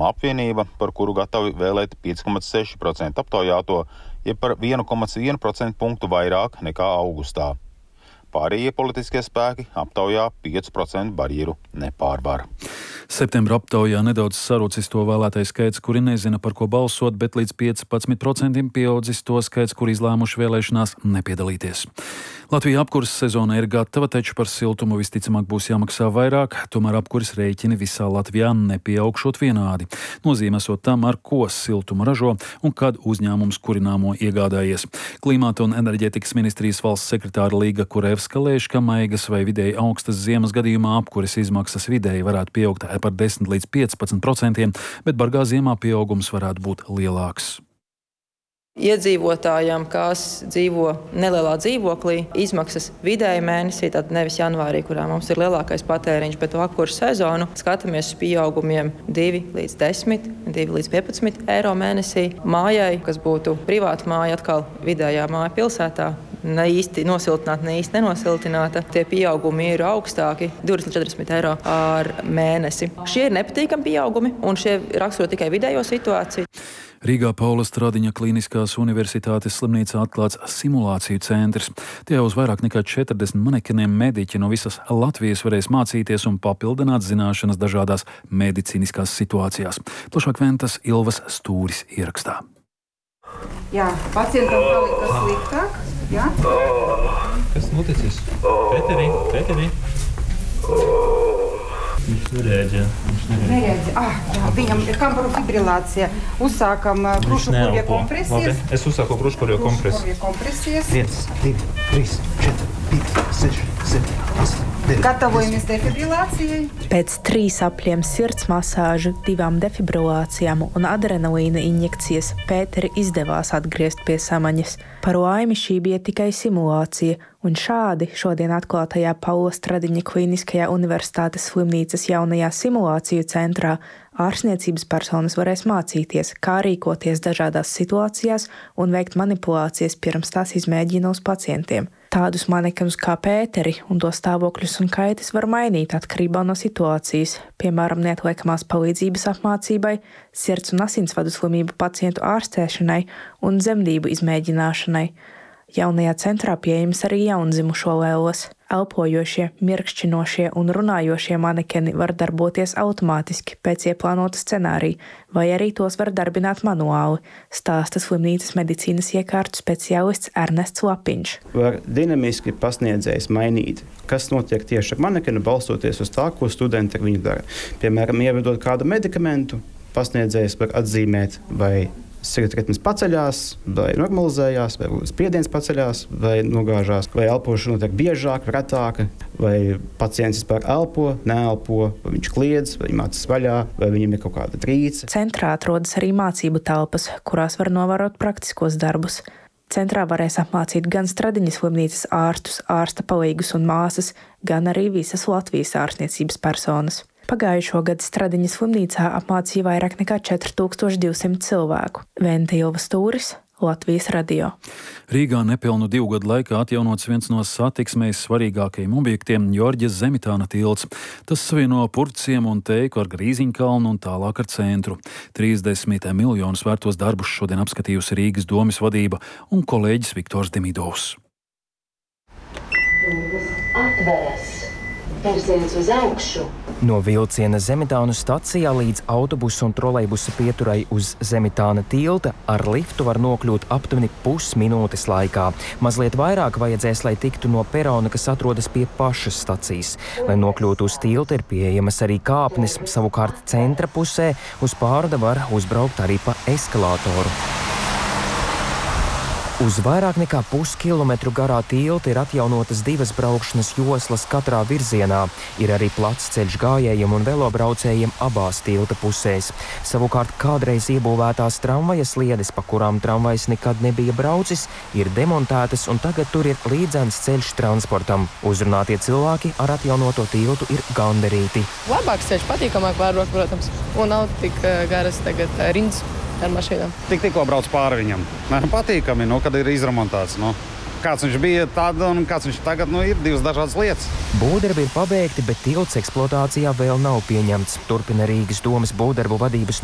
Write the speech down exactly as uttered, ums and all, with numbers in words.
Uzņēmuma apvienība, par kuru gatavi vēlēt pieci komats seši procenti aptaujāto, jeb par vienu komats vienu procentu punktu vairāk nekā augustā. Pārējie politiskie spēki aptaujā pieci procenti barjeru nepārvar. Septembra aptaujā nedaudz sarucis to vēlētais skaits, kuri nezina, par ko balsot, bet līdz piecpadsmit procentiem pieaudzis to skaits, kuri izlēmuši vēlēšanās nepiedalīties. Latvija apkuras sezona ir gatava, taču par siltumu visticamāk būs jāmaksā vairāk, tomēr apkuras rēķini visā Latvijā nepieaugšot vienādi. Nozīme esot tam, ar ko siltumu ražo un kad uzņēmums kurināmo iegādājies. Klimata un enerģētikas ministrijas valsts sekretāra Līga Kurevska lēš, ka maigas vai vidēji augstas ziemas gadījumā apkuras izmaksas vidēji varētu pieaugt par desmit līdz piecpadsmit procentiem, bet bargā ziemā pieaugums varētu būt lielāks. Iedzīvotājiem, kas dzīvo nelielā dzīvoklī, izmaksas vidēji mēnesī, tad nevis janvārī, kurā mums ir lielākais patēriņš, bet to apkuras sezonu, skatāmies uz pieaugumiem divi līdz desmit, divi līdz piecpadsmit eiro mēnesī. Mājai, kas būtu privāta māja, atkal vidējā māja pilsētā, ne īsti nosiltināta, ne īsti nenosiltināta, tie pieaugumi ir augstāki, divdesmit līdz četrdesmit eiro ar mēnesi. Šie ir nepatīkami pieaugumi, un šie raksturo tikai vidējo situāciju. Rīgā Paula Stradiņa Kliniskās universitātes slimnīcā atklāts simulāciju centrs. Tajā uz vairāk nekā četrdesmit manekeniem mediķi no visas Latvijas varēs mācīties un papildināt zināšanas dažādās medicīniskās situācijās. Plašāk Ventas Ilvas Stūris ierakstā. Jā, pacientam palika sliktāk. Jā. Kas noticis? Peteri, Peteri. Viņš nereaģē. Viņš nereaģē. Ah, jā, viņam ir kambaru fibrilācija. Uzsākam krušukurvie kompresijas. Labi, es uzsāku krušukurvie kompresijas. kompresijas. viens, divi, trīs, četri, pieci, seši, septiņi, astoņi, deviņi. Gatavojamies defibrilācijai. Pēc trīs apļiem sirds masāžu, divām defibrilācijām un adrenalīna injekcijas Pēteri izdevās atgriezt pie samaņas. Par laimi šī bija tikai simulācija, un šādi šodien atklātajā Paula Stradiņa Kliniskajā universitātes slimnīcas jaunajā simulāciju centrā ārstniecības personas varēs mācīties, kā rīkoties dažādās situācijās un veikt manipulācijas pirms tās izmēģina uz pacientiem. Tādus manekenus kā Pēteri un to stāvokļus un kaitas var mainīt atkarībā no situācijas, piemēram, neatliekamās palīdzības apmācībai, sirds un asinsvadu slimību pacientu ārstēšanai un dzemdību izmēģināšanai. Jaunajā centrā pieejams arī jaundzimušo lēles. Elpojošie, mirkšķinošie un runājošie manekeni var darboties automātiski pēc ieplānota scenārija, vai arī tos var darbināt manuāli, stāsta slimnīcas medicīnas iekārtu speciālists Ernests Lapiņš. Var dinamiski pasniedzējs mainīt, kas notiek tieši ar manekenu, balstoties uz tā, ko studenti ar viņu dara. Piemēram, ievedot kādu medikamentu, pasniedzējs var atzīmēt, vai sirds ritms paceļās, vai normalizējās, vai spiediens paceļās, vai nogāžās, vai elpošana notiek biežāk, retāka, vai pacients vispār elpo, neelpo, vai viņš kliedz, vai viņam acis vaļā, vai viņam ir kaut kāda trīce. Centrā atrodas arī mācību telpas, kurās var novērot praktiskos darbus. Centrā varēs apmācīt gan Stradiņas slimnīcas ārstus, ārsta palīgus un māsas, gan arī visas Latvijas ārstniecības personas. Pagājušo gadu Stradiņas slimnīcā apmācīja vairāk nekā četri tūkstoši divsimt cilvēku. Venta Ilva Stūris, Latvijas radio. Rīgā nepilnu divu gadu laikā atjaunots viens no satiksmēs svarīgākajiem objektiem – Jorģes Zemitāna tilts. Tas savieno Purciem un Teiku ar Grīziņkalnu un tālāk ar centru. trīsdesmit miljonus vērtos darbus šodien apskatījusi Rīgas domes vadība un kolēģis Viktors Demidovs. Atveras. Virziens uz augšu. No vilciena Zemitānu stacijā līdz autobusu un trolejbusa pieturai uz Zemitāna tilta ar liftu var nokļūt aptuveni pusminūtes laikā. Mazliet vairāk vajadzēs, lai tiktu no perona, kas atrodas pie pašas stacijas. Lai nokļūtu uz tilta, ir pieejamas arī kāpnes, savukārt centra pusē uz pārda var uzbraukt arī pa eskalātoru. Uz vairāk nekā puskilometru garā tilta ir atjaunotas divas braukšanas joslas katrā virzienā. Ir arī plats ceļš gājējiem un velobraucējiem abās tilta pusēs. Savukārt kādreiz iebūvētās tramvaja sliedes, pa kurām tramvajs nekad nebija braucis, ir demontētas un tagad tur ir līdzens ceļš transportam. Uzrunātie cilvēki ar atjaunoto tiltu ir gandarīti. Labāks ceļš, patīkamāk vērot, protams, un nav tik garas tagad rindas ar mašīnām. Tik tikko brauc pāri viņam. Patīkami, nu, kad ir izremontēts. Nu. Kāds viņš bija tad un kāds viņš tagad, nu, ir divas dažādas lietas. Būvdarbi ir pabeigti, bet tilts eksploatācijā vēl nav pieņemts. Turpina Rīgas domes būvdarbu vadības